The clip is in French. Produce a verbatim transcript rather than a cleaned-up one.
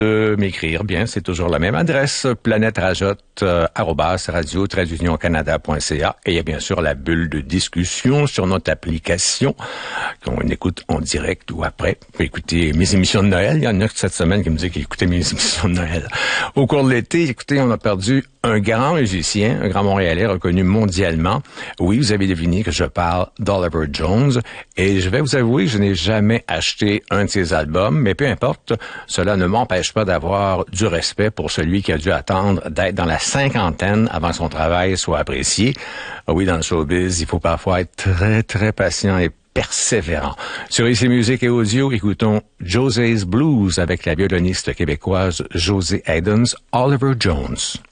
de m'écrire, bien, c'est toujours la même adresse, planète rajotte, euh, arrobas, radio, traduction canada point c a. Et il y a bien sûr la bulle de discussion sur notre application qu'on écoute en direct ou après. Vous pouvez écouter mes émissions de Noël. Il y en a cette semaine qui me dit qu'il écoutait mes émissions de Noël. Au cours de l'été, écoutez, on a perdu un grand musicien, un grand Montréalais reconnu mondialement. Oui, vous avez deviné que je parle d'Oliver Jones. Et je vais vous avouer que je n'ai jamais acheté un de ses albums, mais peu importe, cela ne m'empêche pas d'avoir du respect pour celui qui a dû attendre d'être dans la cinquantaine avant que son travail soit apprécié. Oui, dans le showbiz, il faut parfois être très, très patient et persévérant. Sur Ici Musique et Audio, écoutons José's Blues avec la violoniste québécoise José Adams, Oliver Jones.